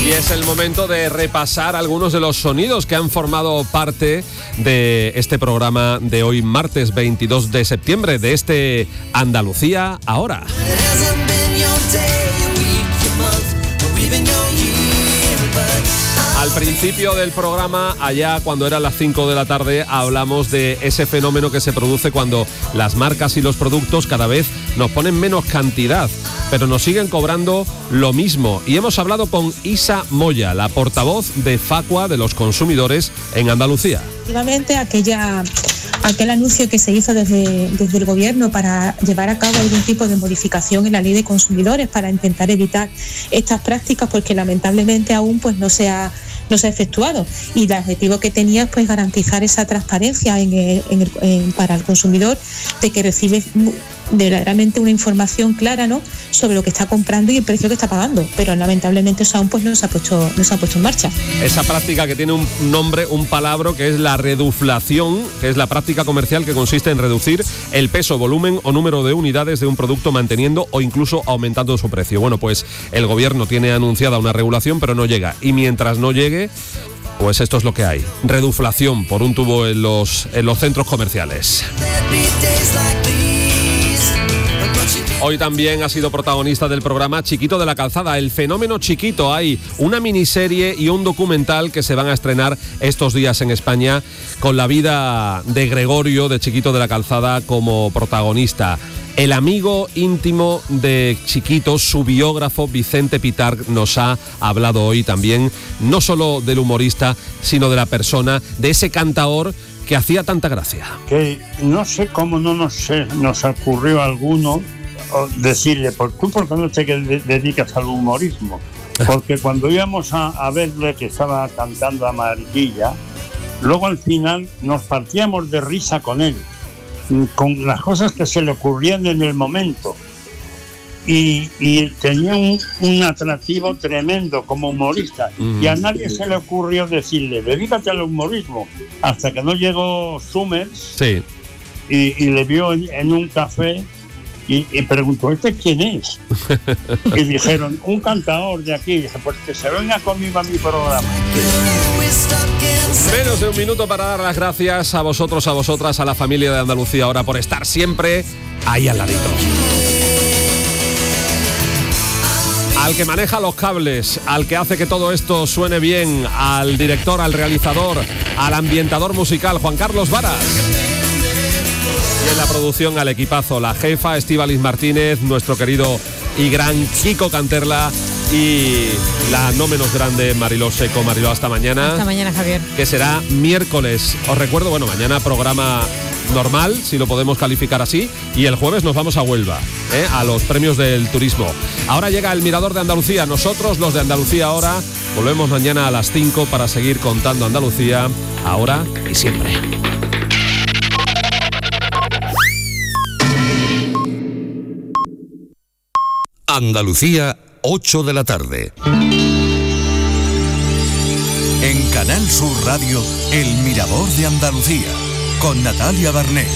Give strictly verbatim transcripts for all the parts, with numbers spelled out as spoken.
Y es el momento de repasar algunos de los sonidos que han formado parte de este programa de hoy, martes veintidós de septiembre, de este Andalucía Ahora. Al principio del programa, allá cuando eran las cinco de la tarde, hablamos de ese fenómeno que se produce cuando las marcas y los productos cada vez nos ponen menos cantidad, pero nos siguen cobrando lo mismo. Y hemos hablado con Isa Moya, la portavoz de Facua de los consumidores en Andalucía. Efectivamente, aquella, aquel anuncio que se hizo desde, desde el gobierno para llevar a cabo algún tipo de modificación en la ley de consumidores para intentar evitar estas prácticas, porque lamentablemente aún pues no se ha no se ha efectuado, y el objetivo que tenía es pues garantizar esa transparencia en el, en el, en, para el consumidor, de que recibe verdaderamente una información clara, ¿no?, sobre lo que está comprando y el precio que está pagando, pero lamentablemente eso aún pues no se ha puesto no se ha puesto en marcha. Esa práctica que tiene un nombre, un palabra, que es la reduflación, que es la práctica comercial que consiste en reducir el peso, volumen o número de unidades de un producto, manteniendo o incluso aumentando su precio. Bueno, pues el gobierno tiene anunciada una regulación, pero no llega, y mientras no llegue, pues esto es lo que hay: reduflación por un tubo en los, en los centros comerciales. Hoy también ha sido protagonista del programa Chiquito de la Calzada, el fenómeno Chiquito. Hay una miniserie y un documental que se van a estrenar estos días en España, con la vida de Gregorio, de Chiquito de la Calzada, como protagonista. El amigo íntimo de Chiquito, su biógrafo Vicente Pitarch, nos ha hablado hoy también, no solo del humorista, sino de la persona, de ese cantaor que hacía tanta gracia. Que no sé cómo no nos, nos ocurrió a alguno decirle: ¿por tú por qué no te dedicas al humorismo? Porque cuando íbamos a, a verle que estaba cantando a Mariquilla, luego al final nos partíamos de risa con él, con las cosas que se le ocurrían en el momento, y, y tenía un, un atractivo tremendo como humorista, mm. y a nadie se le ocurrió decirle: dedícate al humorismo, hasta que no llegó Summers, sí. y, y le vio en, en un café y, y preguntó: ¿este quién es? Y dijeron: un cantador de aquí. Y dije: pues que se venga conmigo a mi programa. Menos de un minuto para dar las gracias a vosotros, a vosotras, a la familia de Andalucía Ahora, por estar siempre ahí al ladito. Al que maneja los cables, al que hace que todo esto suene bien, al director, al realizador, al ambientador musical, Juan Carlos Varas. Y en la producción, al equipazo, la jefa Estíbaliz Martínez, nuestro querido y gran Kiko Canterla, y la no menos grande Mariló Seco. Mariló, hasta mañana. Hasta mañana, Javier. Que será miércoles. Os recuerdo, bueno, mañana programa normal, si lo podemos calificar así, y el jueves nos vamos a Huelva, ¿eh? a los premios del turismo. Ahora llega el Mirador de Andalucía. Nosotros, los de Andalucía Ahora, volvemos mañana a las cinco para seguir contando Andalucía, ahora y siempre. Andalucía, ocho de la tarde. En Canal Sur Radio, El Mirador de Andalucía, con Natalia Barnés.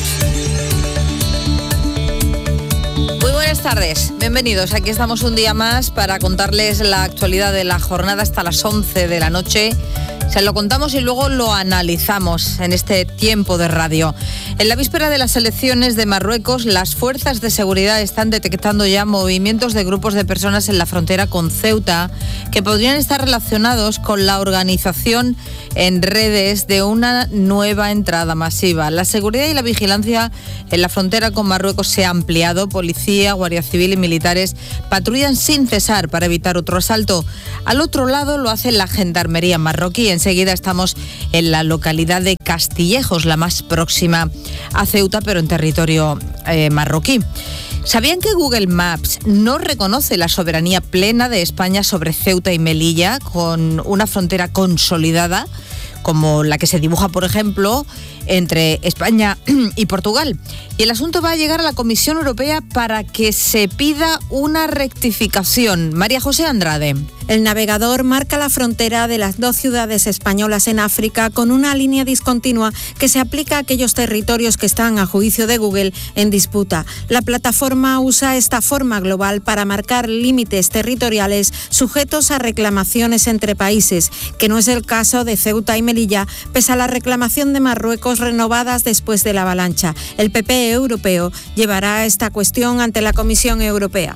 Muy buenas tardes, bienvenidos. Aquí estamos un día más para contarles la actualidad de la jornada hasta las once de la noche. Se lo contamos y luego lo analizamos en este tiempo de radio. En la víspera de las elecciones de Marruecos, las fuerzas de seguridad están detectando ya movimientos de grupos de personas en la frontera con Ceuta que podrían estar relacionados con la organización en redes de una nueva entrada masiva. La seguridad y la vigilancia en la frontera con Marruecos se ha ampliado. Policía, Guardia Civil y militares patrullan sin cesar para evitar otro asalto. Al otro lado lo hace la gendarmería marroquí. Enseguida estamos en la localidad de Castillejos, la más próxima a Ceuta, pero en territorio eh, marroquí. ¿Sabían que Google Maps no reconoce la soberanía plena de España sobre Ceuta y Melilla, con una frontera consolidada, como la que se dibuja, por ejemplo, entre España y Portugal. Y el asunto va a llegar a la Comisión Europea para que se pida una rectificación. María José Andrade. El navegador marca la frontera de las dos ciudades españolas en África con una línea discontinua que se aplica a aquellos territorios que están, a juicio de Google, en disputa. La plataforma usa esta forma global para marcar límites territoriales sujetos a reclamaciones entre países, que no es el caso de Ceuta y Melilla, pese a la reclamación de Marruecos renovadas después de la avalancha. El P P europeo llevará esta cuestión ante la Comisión Europea.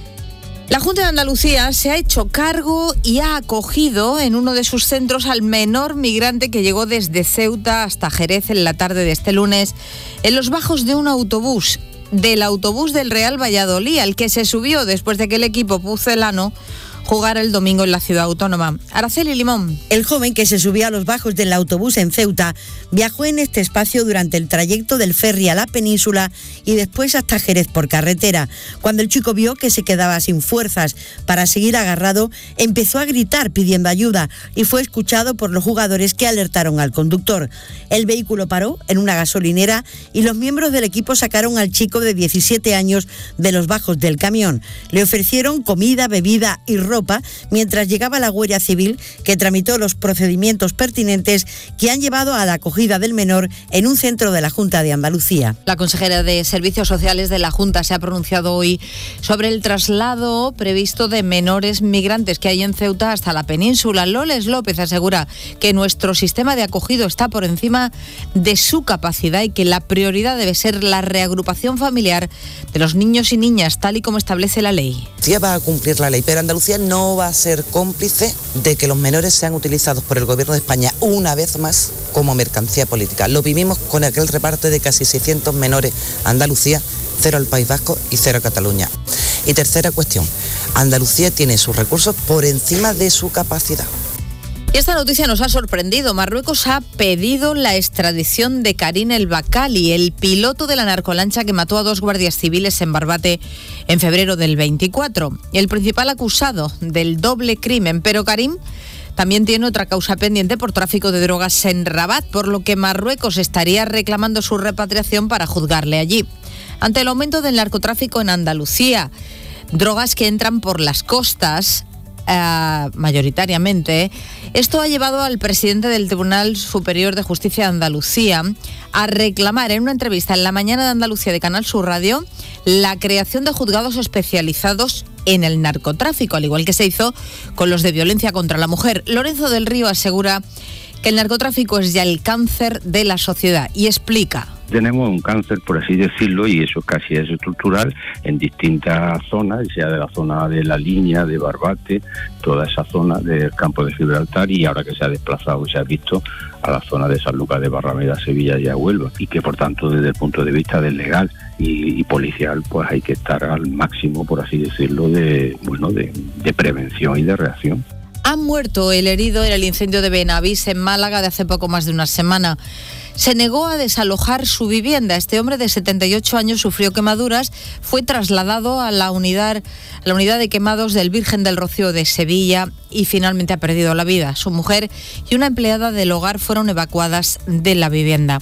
La Junta de Andalucía se ha hecho cargo y ha acogido en uno de sus centros al menor migrante que llegó desde Ceuta hasta Jerez en la tarde de este lunes en los bajos de un autobús, del autobús del Real Valladolid, al que se subió después de que el equipo pucelano jugar el domingo en la ciudad autónoma. Araceli Limón. El joven que se subía a los bajos del autobús en Ceuta viajó en este espacio durante el trayecto del ferry a la península y después hasta Jerez por carretera. Cuando el chico vio que se quedaba sin fuerzas para seguir agarrado, empezó a gritar pidiendo ayuda y fue escuchado por los jugadores que alertaron al conductor. El vehículo paró en una gasolinera y los miembros del equipo sacaron al chico de diecisiete años de los bajos del camión. Le ofrecieron comida, bebida y ropa mientras llegaba la Guardia Civil, que tramitó los procedimientos pertinentes que han llevado a la acogida del menor en un centro de la Junta de Andalucía. La consejera de Servicios Sociales de la Junta se ha pronunciado hoy sobre el traslado previsto de menores migrantes que hay en Ceuta hasta la península. Loles López asegura que nuestro sistema de acogido está por encima de su capacidad y que la prioridad debe ser la reagrupación familiar de los niños y niñas, tal y como establece la ley. Sí, va a cumplir la ley, pero Andalucía no va a ser cómplice de que los menores sean utilizados por el Gobierno de España una vez más como mercancía política. Lo vivimos con aquel reparto de casi seiscientos menores a Andalucía, cero al País Vasco y cero a Cataluña. Y tercera cuestión, Andalucía tiene sus recursos por encima de su capacidad. Y esta noticia nos ha sorprendido. Marruecos ha pedido la extradición de Karim El Bakali, el piloto de la narcolancha que mató a dos guardias civiles en Barbate en febrero del veinticuatro. El principal acusado del doble crimen, pero Karim también tiene otra causa pendiente por tráfico de drogas en Rabat, por lo que Marruecos estaría reclamando su repatriación para juzgarle allí. Ante el aumento del narcotráfico en Andalucía, drogas que entran por las costas, Uh, mayoritariamente, esto ha llevado al presidente del Tribunal Superior de Justicia de Andalucía a reclamar en una entrevista en La Mañana de Andalucía de Canal Sur Radio la creación de juzgados especializados en el narcotráfico, al igual que se hizo con los de violencia contra la mujer. Lorenzo del Río asegura que el narcotráfico es ya el cáncer de la sociedad y explica. Tenemos un cáncer, por así decirlo, y eso casi es estructural en distintas zonas, sea de la zona de la línea, de Barbate, toda esa zona del campo de Gibraltar, y ahora que se ha desplazado, se ha visto a la zona de San Lucas de Barrameda, Sevilla y a Huelva, y que por tanto desde el punto de vista del legal y, y policial, pues hay que estar al máximo, por así decirlo, de bueno de, de prevención y de reacción. Ha muerto el herido en el incendio de Benavís en Málaga de hace poco más de una semana. Se negó a desalojar su vivienda. Este hombre de setenta y ocho años sufrió quemaduras, fue trasladado a la unidad, a la unidad de quemados del Virgen del Rocío de Sevilla y finalmente ha perdido la vida. Su mujer y una empleada del hogar fueron evacuadas de la vivienda.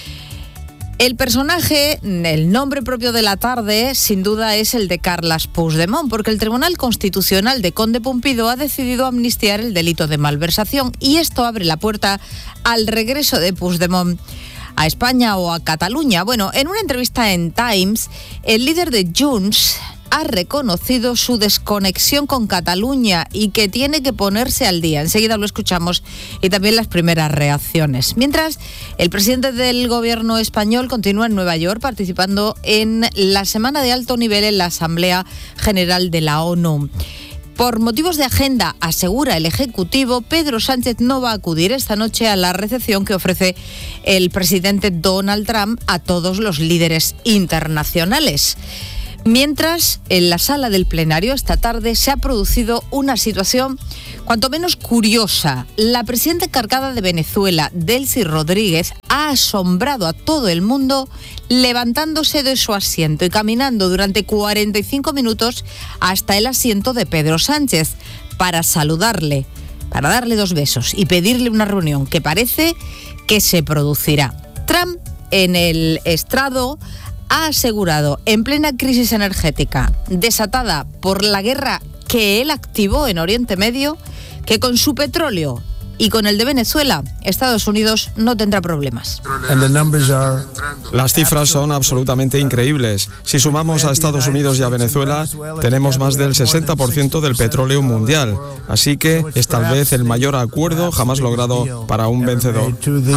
El personaje, el nombre propio de la tarde, sin duda es el de Carles Puigdemont, porque el Tribunal Constitucional de Conde Pumpido ha decidido amnistiar el delito de malversación y esto abre la puerta al regreso de Puigdemont a España o a Cataluña. Bueno, en una entrevista en Times, el líder de Junts ha reconocido su desconexión con Cataluña y que tiene que ponerse al día. Enseguida lo escuchamos y también las primeras reacciones. Mientras, el presidente del gobierno español continúa en Nueva York participando en la semana de alto nivel en la Asamblea General de la ONU. Por motivos de agenda, asegura el Ejecutivo, Pedro Sánchez no va a acudir esta noche a la recepción que ofrece el presidente Donald Trump a todos los líderes internacionales. Mientras, en la sala del plenario esta tarde se ha producido una situación cuanto menos curiosa. La presidenta encargada de Venezuela, Delcy Rodríguez, ha asombrado a todo el mundo levantándose de su asiento y caminando durante cuarenta y cinco minutos hasta el asiento de Pedro Sánchez para saludarle, para darle dos besos y pedirle una reunión que parece que se producirá. Trump, en el estrado, ha asegurado, en plena crisis energética desatada por la guerra que él activó en Oriente Medio, que con su petróleo y con el de Venezuela, Estados Unidos no tendrá problemas. Las cifras son absolutamente increíbles. Si sumamos a Estados Unidos y a Venezuela, tenemos más del sesenta por ciento del petróleo mundial. Así que es tal vez el mayor acuerdo jamás logrado para un vencedor.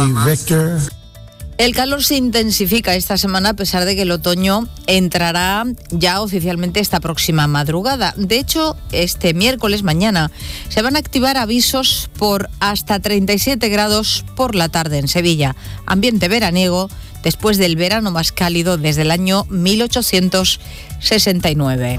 El calor se intensifica esta semana a pesar de que el otoño entrará ya oficialmente esta próxima madrugada. De hecho, este miércoles, mañana, se van a activar avisos por hasta treinta y siete grados por la tarde en Sevilla. Ambiente veraniego después del verano más cálido desde el año mil ochocientos sesenta y nueve.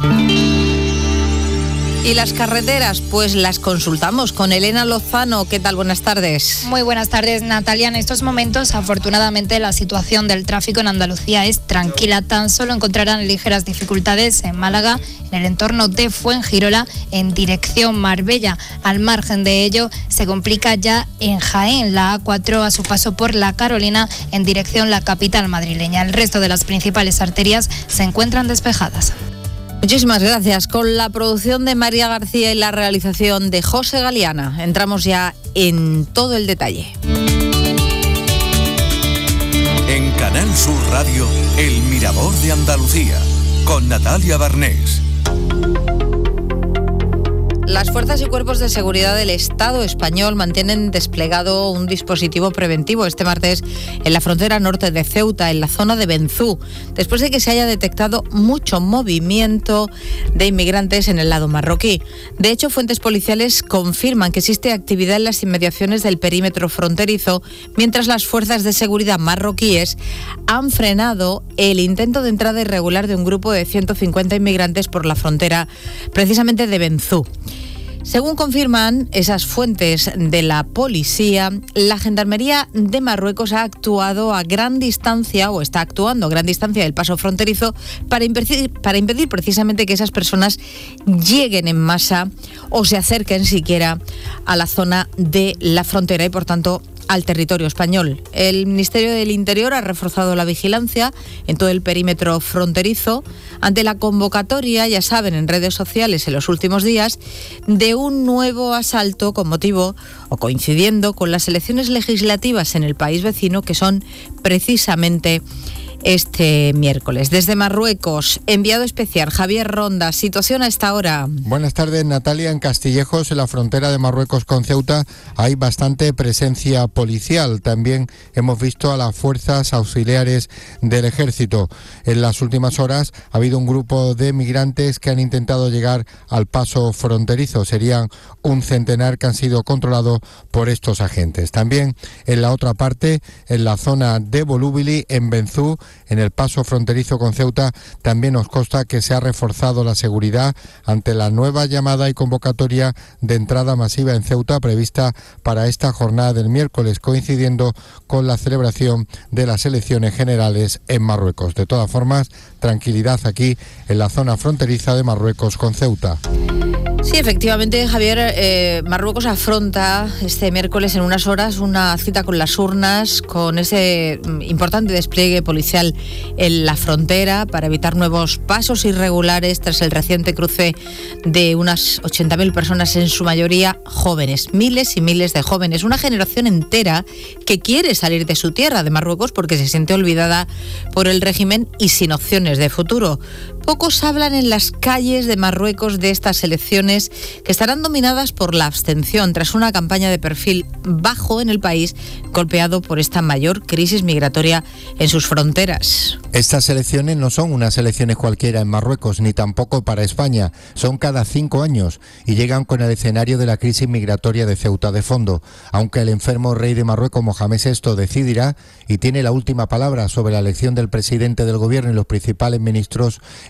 ¿Y las carreteras? Pues las consultamos con Elena Lozano. ¿Qué tal? Buenas tardes. Muy buenas tardes, Natalia. En estos momentos, afortunadamente, la situación del tráfico en Andalucía es tranquila. Tan solo encontrarán ligeras dificultades en Málaga, en el entorno de Fuengirola, en dirección Marbella. Al margen de ello, se complica ya en Jaén, la A cuatro a su paso por La Carolina, en dirección la capital madrileña. El resto de las principales arterias se encuentran despejadas. Muchísimas gracias. Con la producción de María García y la realización de José Galeana, entramos ya en todo el detalle. En Canal Sur Radio, El Mirador de Andalucía, con Natalia Barnés. Las fuerzas y cuerpos de seguridad del Estado español mantienen desplegado un dispositivo preventivo este martes en la frontera norte de Ceuta, en la zona de Benzú, después de que se haya detectado mucho movimiento de inmigrantes en el lado marroquí. De hecho, fuentes policiales confirman que existe actividad en las inmediaciones del perímetro fronterizo, mientras las fuerzas de seguridad marroquíes han frenado el intento de entrada irregular de un grupo de ciento cincuenta inmigrantes por la frontera, precisamente de Benzú. Según confirman esas fuentes de la policía, la Gendarmería de Marruecos ha actuado a gran distancia, o está actuando a gran distancia del paso fronterizo, para impedir, para impedir precisamente que esas personas lleguen en masa o se acerquen siquiera a la zona de la frontera y, por tanto, al territorio español. El Ministerio del Interior ha reforzado la vigilancia en todo el perímetro fronterizo ante la convocatoria, ya saben, en redes sociales en los últimos días, de un nuevo asalto con motivo o coincidiendo con las elecciones legislativas en el país vecino, que son precisamente este miércoles. Desde Marruecos, enviado especial Javier Ronda, situación a esta hora. Buenas tardes, Natalia. En Castillejos, en la frontera de Marruecos con Ceuta, hay bastante presencia policial. También hemos visto a las fuerzas auxiliares del ejército. En las últimas horas ha habido un grupo de migrantes que han intentado llegar al paso fronterizo. Serían un centenar que han sido controlados por estos agentes. También en la otra parte, en la zona de Volúbili, en Benzú, en el paso fronterizo con Ceuta, también nos consta que se ha reforzado la seguridad ante la nueva llamada y convocatoria de entrada masiva en Ceuta prevista para esta jornada del miércoles, coincidiendo con la celebración de las elecciones generales en Marruecos. De todas formas, tranquilidad aquí en la zona fronteriza de Marruecos con Ceuta. Sí, efectivamente, Javier, eh, Marruecos afronta este miércoles en unas horas una cita con las urnas, con ese importante despliegue policial en la frontera para evitar nuevos pasos irregulares tras el reciente cruce de unas ochenta mil personas, en su mayoría jóvenes, miles y miles de jóvenes, una generación entera que quiere salir de su tierra, de Marruecos, porque se siente olvidada por el régimen y sin opciones de futuro. Pocos hablan en las calles de Marruecos de estas elecciones que estarán dominadas por la abstención tras una campaña de perfil bajo en el país, golpeado por esta mayor crisis migratoria en sus fronteras. Estas elecciones no son unas elecciones cualquiera en Marruecos, ni tampoco para España. Son cada cinco años y llegan con el escenario de la crisis migratoria de Ceuta de fondo. Aunque el enfermo rey de Marruecos, Mohamed sexto, decidirá y tiene la última palabra sobre la elección del presidente del gobierno y los principales ministros,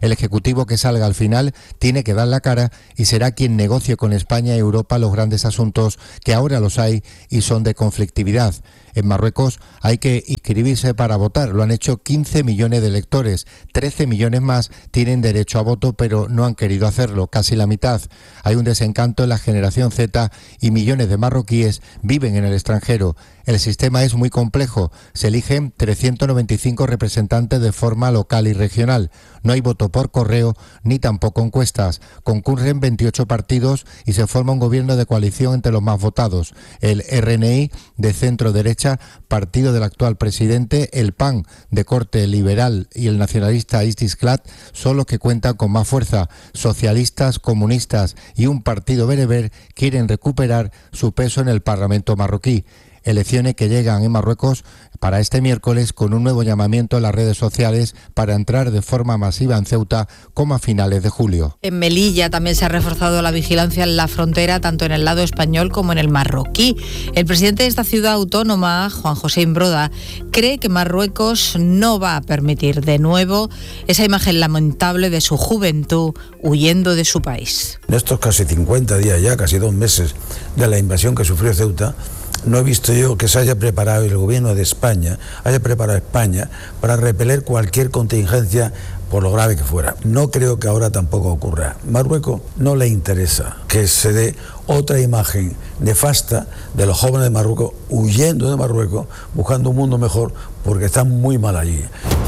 El Ejecutivo que salga al final tiene que dar la cara y será quien negocie con España y Europa los grandes asuntos que ahora los hay y son de conflictividad. En Marruecos hay que inscribirse para votar. Lo han hecho quince millones de electores. trece millones más tienen derecho a voto, pero no han querido hacerlo, casi la mitad. Hay un desencanto en la generación Z y millones de marroquíes viven en el extranjero. El sistema es muy complejo. Se eligen trescientos noventa y cinco representantes de forma local y regional. No hay voto por correo ni tampoco encuestas. Concurren veintiocho partidos y se forma un gobierno de coalición entre los más votados. El R N I, de centro derecha, partido del actual presidente, el P A N, de corte liberal, y el nacionalista Istiqlal son los que cuentan con más fuerza. Socialistas, comunistas y un partido bereber quieren recuperar su peso en el Parlamento marroquí. Elecciones que llegan en Marruecos para este miércoles con un nuevo llamamiento en las redes sociales para entrar de forma masiva en Ceuta como a finales de julio. En Melilla también se ha reforzado la vigilancia en la frontera, tanto en el lado español como en el marroquí. El presidente de esta ciudad autónoma, Juan José Imbroda, cree que Marruecos no va a permitir de nuevo esa imagen lamentable de su juventud huyendo de su país. En estos casi cincuenta días ya, casi dos meses de la invasión que sufrió Ceuta, no he visto yo que se haya preparado, el gobierno de España haya preparado a España para repeler cualquier contingencia, por lo grave que fuera. No creo que ahora tampoco ocurra. Marruecos no le interesa que se dé otra imagen nefasta de los jóvenes de Marruecos huyendo de Marruecos, buscando un mundo mejor, porque están muy mal allí.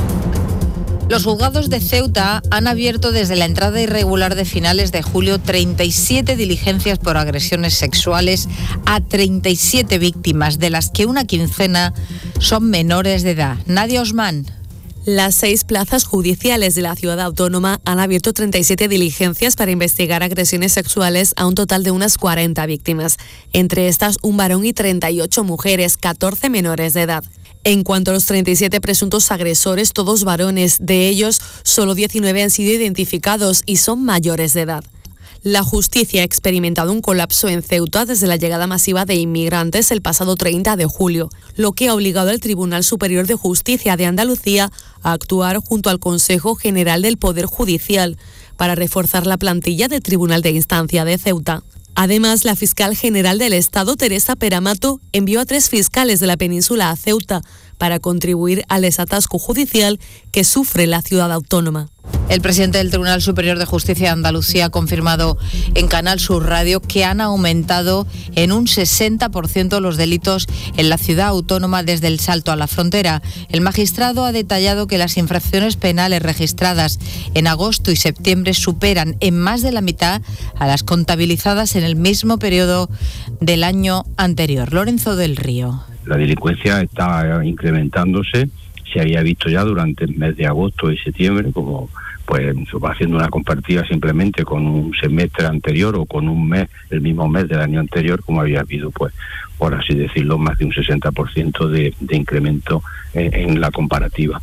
Los juzgados de Ceuta han abierto desde la entrada irregular de finales de julio treinta y siete diligencias por agresiones sexuales a treinta y siete víctimas, de las que una quincena son menores de edad. Nadia Osman. Las seis plazas judiciales de la ciudad autónoma han abierto treinta y siete diligencias para investigar agresiones sexuales a un total de unas cuarenta víctimas. Entre estas, un varón y treinta y ocho mujeres, catorce menores de edad. En cuanto a los treinta y siete presuntos agresores, todos varones, de ellos solo diecinueve han sido identificados y son mayores de edad. La justicia ha experimentado un colapso en Ceuta desde la llegada masiva de inmigrantes el pasado treinta de julio, lo que ha obligado al Tribunal Superior de Justicia de Andalucía a actuar junto al Consejo General del Poder Judicial para reforzar la plantilla del Tribunal de Instancia de Ceuta. Además, la fiscal general del Estado, Teresa Peramato, envió a tres fiscales de la península a Ceuta para contribuir al desatasco judicial que sufre la ciudad autónoma. El presidente del Tribunal Superior de Justicia de Andalucía ha confirmado en Canal Sur Radio que han aumentado en un sesenta por ciento los delitos en la ciudad autónoma desde el salto a la frontera. El magistrado ha detallado que las infracciones penales registradas en agosto y septiembre superan en más de la mitad a las contabilizadas en el mismo periodo del año anterior. Lorenzo del Río. La delincuencia está incrementándose. Se había visto ya durante el mes de agosto y septiembre, como pues va haciendo una comparativa simplemente con un semestre anterior o con un mes, el mismo mes del año anterior, como había habido, pues por así decirlo, más de un sesenta por ciento de, de incremento en, en la comparativa.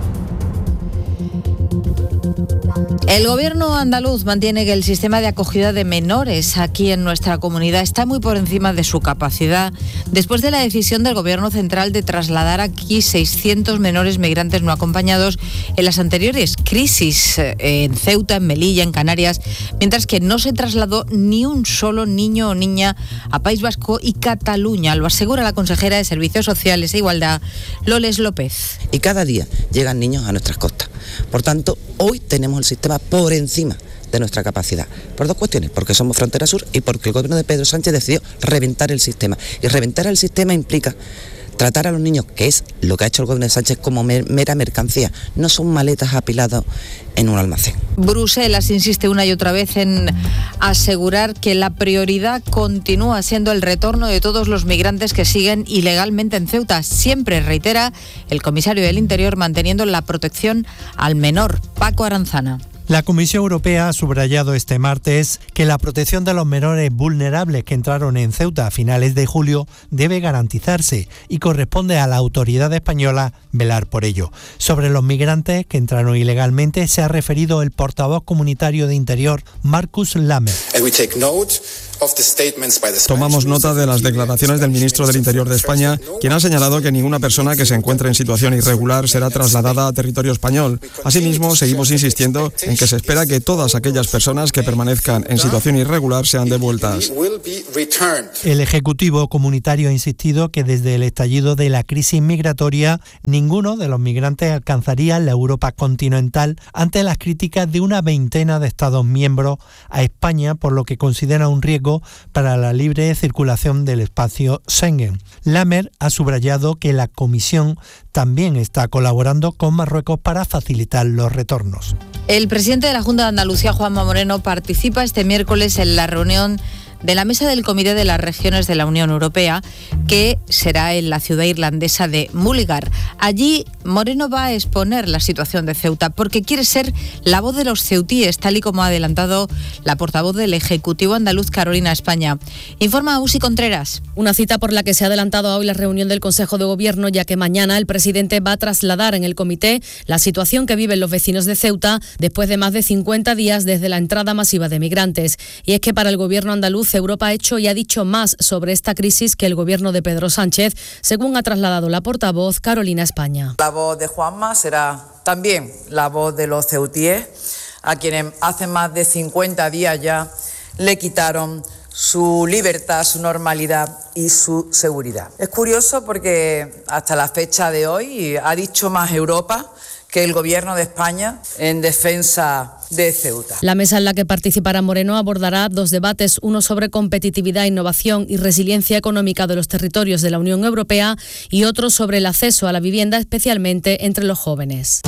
El gobierno andaluz mantiene que el sistema de acogida de menores aquí en nuestra comunidad está muy por encima de su capacidad, después de la decisión del gobierno central de trasladar aquí seiscientos menores migrantes no acompañados en las anteriores crisis en Ceuta, en Melilla, en Canarias, mientras que no se trasladó ni un solo niño o niña a País Vasco y Cataluña. Lo asegura la consejera de Servicios Sociales e Igualdad, Loles López. Y cada día llegan niños a nuestras costas. Por tanto, hoy tenemos el sistema por encima de nuestra capacidad. Por dos cuestiones, porque somos frontera sur y porque el gobierno de Pedro Sánchez decidió reventar el sistema. Y reventar el sistema implica tratar a los niños, que es lo que ha hecho el gobierno de Sánchez, como mera mercancía. No son maletas apiladas en un almacén. Bruselas insiste una y otra vez en asegurar que la prioridad continúa siendo el retorno de todos los migrantes que siguen ilegalmente en Ceuta. Siempre, reitera el comisario del Interior, manteniendo la protección al menor. Paco Aranzana. La Comisión Europea ha subrayado este martes que la protección de los menores vulnerables que entraron en Ceuta a finales de julio debe garantizarse y corresponde a la autoridad española velar por ello. Sobre los migrantes que entraron ilegalmente se ha referido el portavoz comunitario de Interior, Marcus Lammert. Tomamos nota de las declaraciones del ministro del Interior de España, quien ha señalado que ninguna persona que se encuentre en situación irregular será trasladada a territorio español. Asimismo, seguimos insistiendo en que se espera que todas aquellas personas que permanezcan en situación irregular sean devueltas. El Ejecutivo comunitario ha insistido que desde el estallido de la crisis migratoria, ninguno de los migrantes alcanzaría la Europa continental ante las críticas de una veintena de Estados miembros a España, por lo que considera un riesgo para la libre circulación del espacio Schengen. Lamer ha subrayado que la Comisión también está colaborando con Marruecos para facilitar los retornos. El presidente de la Junta de Andalucía, Juanma Moreno, participa este miércoles en la reunión de la Mesa del Comité de las Regiones de la Unión Europea, que será en la ciudad irlandesa de Mullingar. Allí Moreno va a exponer la situación de Ceuta porque quiere ser la voz de los ceutíes, tal y como ha adelantado la portavoz del Ejecutivo andaluz, Carolina España. Informa Usi Contreras. Una cita por la que se ha adelantado hoy la reunión del Consejo de Gobierno, ya que mañana el presidente va a trasladar en el comité la situación que viven los vecinos de Ceuta después de más de cincuenta días desde la entrada masiva de migrantes. Y es que para el Gobierno andaluz, Europa ha hecho y ha dicho más sobre esta crisis que el gobierno de Pedro Sánchez, según ha trasladado la portavoz Carolina España. La voz de Juanma será también la voz de los ceutíes, a quienes hace más de cincuenta días ya le quitaron su libertad, su normalidad y su seguridad. Es curioso porque hasta la fecha de hoy ha dicho más Europa que el Gobierno de España en defensa de Ceuta. La mesa en la que participará Moreno abordará dos debates, uno sobre competitividad, innovación y resiliencia económica de los territorios de la Unión Europea y otro sobre el acceso a la vivienda, especialmente entre los jóvenes.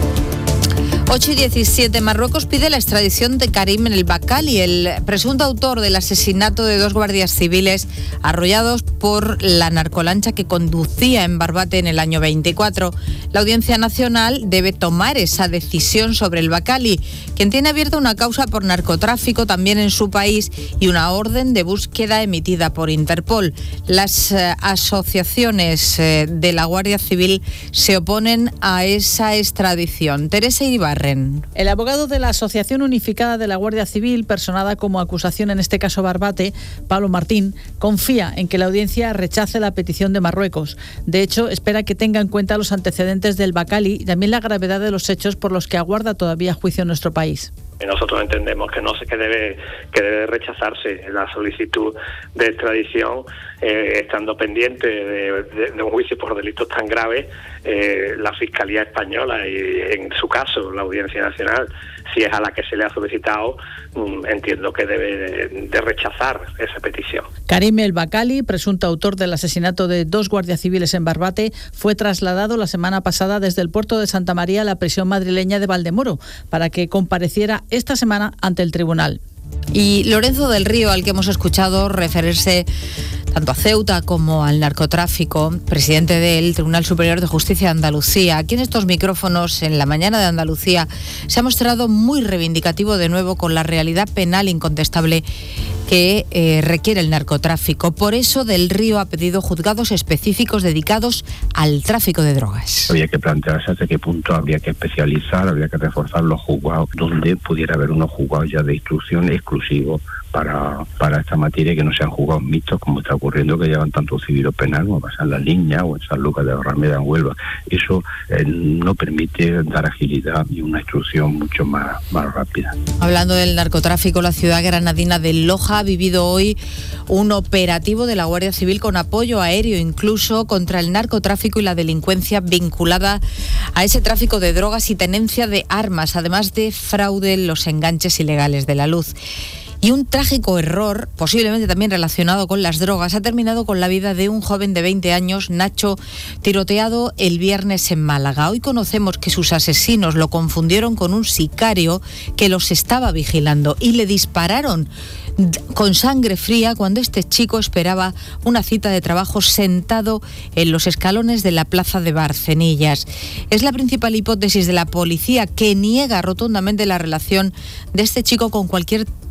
ocho y diecisiete, Marruecos pide la extradición de Karim El Bakali, el presunto autor del asesinato de dos guardias civiles arrollados por la narcolancha que conducía en Barbate en el año veinticuatro. La Audiencia Nacional debe tomar esa decisión sobre El Bakali, quien tiene abierta una causa por narcotráfico también en su país y una orden de búsqueda emitida por Interpol. Las eh, asociaciones eh, de la Guardia Civil se oponen a esa extradición. Teresa Iribar. El abogado de la Asociación Unificada de la Guardia Civil, personada como acusación en este caso Barbate, Pablo Martín, confía en que la audiencia rechace la petición de Marruecos. De hecho, espera que tenga en cuenta los antecedentes del Bakali y también la gravedad de los hechos por los que aguarda todavía juicio en nuestro país. Nosotros entendemos que no sé que debe que debe rechazarse la solicitud de extradición, eh, estando pendiente de, de, de un juicio por delitos tan graves, eh, la Fiscalía Española y en su caso la Audiencia Nacional, si es a la que se le ha solicitado, mm, entiendo que debe de, de rechazar esa petición. Karim El Bakali, presunto autor del asesinato de dos guardias civiles en Barbate, fue trasladado la semana pasada desde el puerto de Santa María a la prisión madrileña de Valdemoro para que compareciera esta semana ante el tribunal. Y Lorenzo del Río, al que hemos escuchado referirse tanto a Ceuta como al narcotráfico, presidente del Tribunal Superior de Justicia de Andalucía, aquí en estos micrófonos en la mañana de Andalucía, se ha mostrado muy reivindicativo de nuevo con la realidad penal incontestable que eh, requiere el narcotráfico. Por eso Del Río ha pedido juzgados específicos dedicados al tráfico de drogas. Había que plantearse hasta qué punto habría que especializar, habría que reforzar los juzgados, donde pudiera haber unos juzgados ya de instrucción exclusivos para, para esta materia, que no sean juzgados mixtos como está ocurriendo, que llevan tanto civil o penal como pasa en La Liña o en San Lucas de Barrameda, en Huelva. Eso eh, no permite dar agilidad y una instrucción mucho más, más rápida. Hablando del narcotráfico, la ciudad granadina de Loja ha vivido hoy un operativo de la Guardia Civil con apoyo aéreo incluso contra el narcotráfico y la delincuencia vinculada a ese tráfico de drogas y tenencia de armas, además de fraude en los enganches ilegales de la luz. Y un trágico error, posiblemente también relacionado con las drogas, ha terminado con la vida de un joven de veinte años, Nacho, tiroteado el viernes en Málaga. Hoy conocemos que sus asesinos lo confundieron con un sicario que los estaba vigilando y le dispararon con sangre fría cuando este chico esperaba una cita de trabajo sentado en los escalones de la plaza de Barcenillas. Es la principal hipótesis de la policía, que niega rotundamente la relación de este chico con cualquier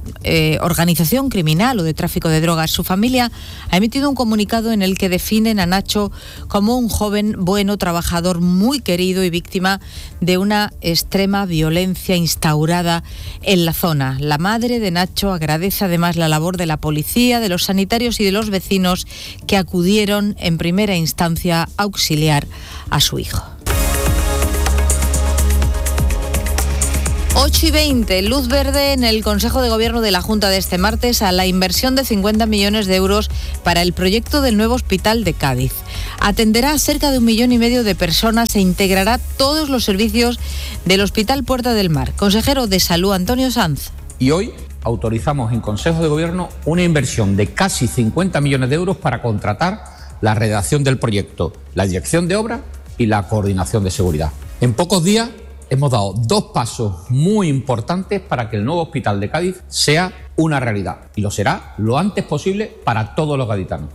eh, organización criminal o de tráfico de drogas. Su familia ha emitido un comunicado en el que definen a Nacho como un joven bueno, trabajador, muy querido y víctima de una extrema violencia instaurada en la zona. La madre de Nacho agradece además la labor de la policía, de los sanitarios y de los vecinos que acudieron en primera instancia a auxiliar a su hijo. ocho y veinte, luz verde en el Consejo de Gobierno de la Junta de este martes a la inversión de cincuenta millones de euros para el proyecto del nuevo hospital de Cádiz. Atenderá a cerca de un millón y medio de personas e integrará todos los servicios del Hospital Puerta del Mar. Consejero de Salud, Antonio Sanz. Y hoy autorizamos en Consejo de Gobierno una inversión de casi cincuenta millones de euros para contratar la redacción del proyecto, la dirección de obra y la coordinación de seguridad. En pocos días hemos dado dos pasos muy importantes para que el nuevo hospital de Cádiz sea una realidad, y lo será lo antes posible para todos los gaditanos.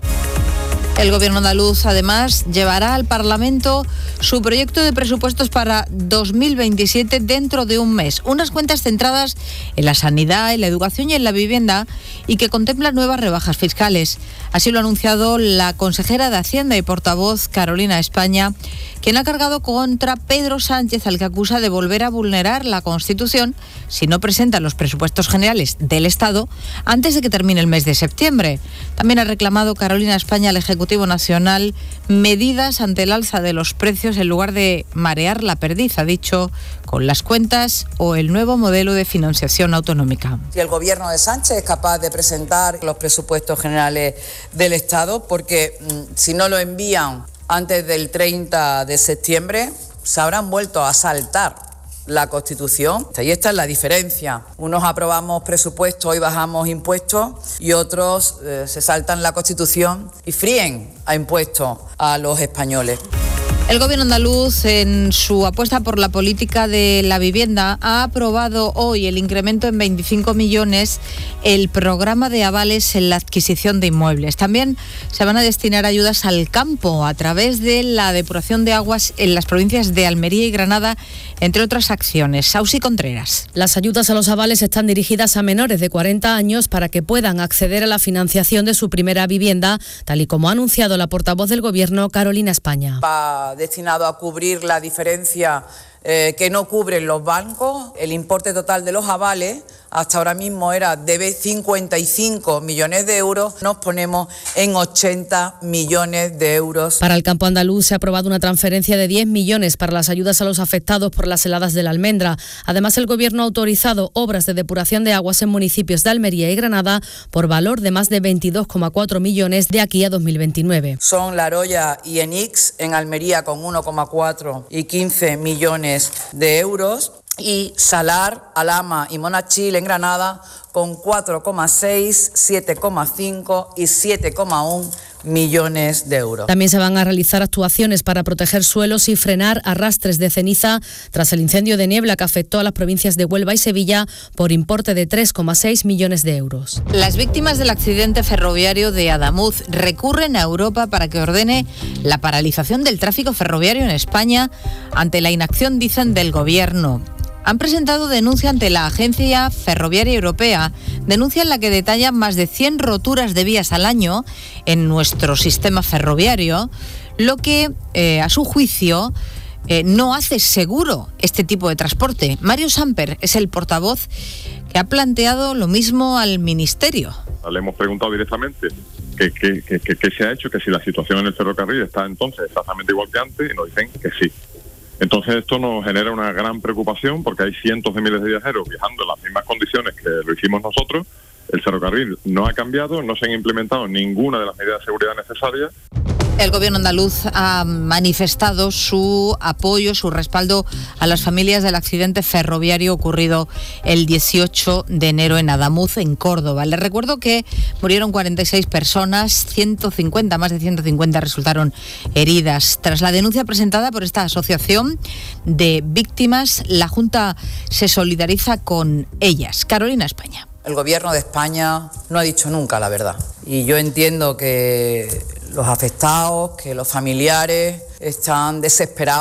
El Gobierno andaluz, además, llevará al Parlamento su proyecto de presupuestos para dos mil veintisiete dentro de un mes. Unas cuentas centradas en la sanidad, en la educación y en la vivienda y que contemplan nuevas rebajas fiscales. Así lo ha anunciado la consejera de Hacienda y portavoz Carolina España, quien ha cargado contra Pedro Sánchez, al que acusa de volver a vulnerar la Constitución si no presenta los presupuestos generales del Estado antes de que termine el mes de septiembre. También ha reclamado Carolina España al Ejecutivo Nacional medidas ante el alza de los precios en lugar de marear la perdiz, ha dicho, con las cuentas o el nuevo modelo de financiación autonómica. Si el Gobierno de Sánchez es capaz de presentar los presupuestos generales del Estado, porque si no lo envían antes del treinta de septiembre, se habrán vuelto a saltar la Constitución. Y esta es la diferencia. Unos aprobamos presupuestos y bajamos impuestos y otros eh, se saltan la Constitución y fríen a impuestos a los españoles. El Gobierno andaluz, en su apuesta por la política de la vivienda, ha aprobado hoy el incremento en veinticinco millones el programa de avales en la adquisición de inmuebles. También se van a destinar ayudas al campo a través de la depuración de aguas en las provincias de Almería y Granada, entre otras acciones. Sausi Contreras. Las ayudas a los avales están dirigidas a menores de cuarenta años para que puedan acceder a la financiación de su primera vivienda, tal y como ha anunciado la portavoz del Gobierno, Carolina España. Va destinado a cubrir la diferencia eh, que no cubren los bancos. El importe total de los avales hasta ahora mismo era de cincuenta y cinco millones de euros, nos ponemos en ochenta millones de euros. Para el campo andaluz se ha aprobado una transferencia de diez millones para las ayudas a los afectados por las heladas de la Almendra. Además, el Gobierno ha autorizado obras de depuración de aguas en municipios de Almería y Granada por valor de más de veintidós coma cuatro millones de aquí a dos mil veintinueve. Son La Roya y Enix en Almería con uno coma cuatro y quince millones de euros. Y Salar, Alhama y Monachil en Granada con cuatro coma seis, siete coma cinco y siete coma uno millones de euros. También se van a realizar actuaciones para proteger suelos y frenar arrastres de ceniza tras el incendio de niebla que afectó a las provincias de Huelva y Sevilla por importe de tres coma seis millones de euros. Las víctimas del accidente ferroviario de Adamuz recurren a Europa para que ordene la paralización del tráfico ferroviario en España ante la inacción, dicen, del Gobierno. Han presentado denuncia ante la Agencia Ferroviaria Europea, denuncia en la que detallan más de cien roturas de vías al año en nuestro sistema ferroviario, lo que, eh, a su juicio, eh, no hace seguro este tipo de transporte. Mario Samper es el portavoz que ha planteado lo mismo al Ministerio. Le hemos preguntado directamente qué, qué, qué, qué, qué se ha hecho, que si la situación en el ferrocarril está entonces exactamente igual que antes, y nos dicen que sí. Entonces esto nos genera una gran preocupación porque hay cientos de miles de viajeros viajando en las mismas condiciones que lo hicimos nosotros. El ferrocarril no ha cambiado, no se han implementado ninguna de las medidas de seguridad necesarias. El Gobierno andaluz ha manifestado su apoyo, su respaldo a las familias del accidente ferroviario ocurrido el dieciocho de enero en Adamuz, en Córdoba. Les recuerdo que murieron cuarenta y seis personas, ciento cincuenta, más de ciento cincuenta resultaron heridas. Tras la denuncia presentada por esta asociación de víctimas, la Junta se solidariza con ellas. Carolina España. El Gobierno de España no ha dicho nunca la verdad. Y yo entiendo que los afectados, que los familiares están desesperados